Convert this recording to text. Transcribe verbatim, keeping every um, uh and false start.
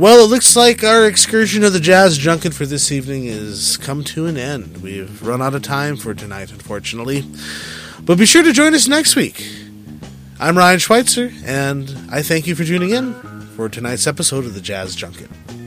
Well, it looks like our excursion of the Jazz Junket for this evening has come to an end. We've run out of time for tonight, unfortunately. But be sure to join us next week. I'm Ryan Schweitzer, and I thank you for tuning in for tonight's episode of the Jazz Junket.